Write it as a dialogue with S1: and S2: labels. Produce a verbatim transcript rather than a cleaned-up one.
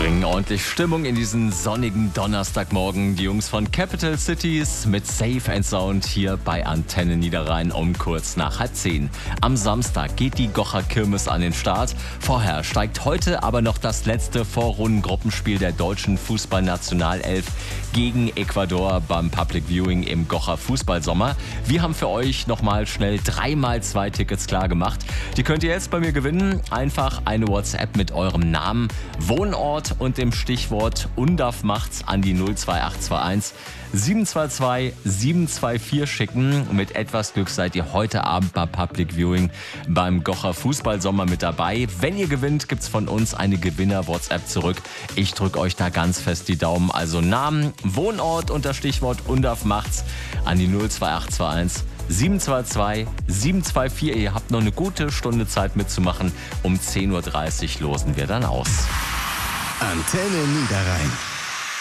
S1: Bringen ordentlich Stimmung in diesen sonnigen Donnerstagmorgen. Die Jungs von Capital Cities mit Safe and Sound hier bei Antenne Niederrhein um kurz nach halb zehn. Am Samstag geht die Gocher Kirmes an den Start. Vorher steigt heute aber noch das letzte Vorrundengruppenspiel der deutschen Fußballnationalelf gegen Ecuador beim Public Viewing im Gocher Fußballsommer. Wir haben für euch nochmal schnell dreimal zwei Tickets klar gemacht. Die könnt ihr jetzt bei mir gewinnen. Einfach eine WhatsApp mit eurem Namen, Wohnort und dem Stichwort UNDAF macht's an die null zwei acht zwei eins sieben zwei zwei sieben zwei vier schicken. Mit etwas Glück seid ihr heute Abend beim Public Viewing beim Gocher Fußballsommer mit dabei. Wenn ihr gewinnt, gibt's von uns eine Gewinner-WhatsApp zurück. Ich drücke euch da ganz fest die Daumen. Also Namen, Wohnort und das Stichwort UNDAF macht's an die null zwei acht zwei eins sieben zwei zwei sieben zwei vier. Ihr habt noch eine gute Stunde Zeit mitzumachen. Um zehn Uhr dreißig losen wir dann aus.
S2: Antenne Niederrhein.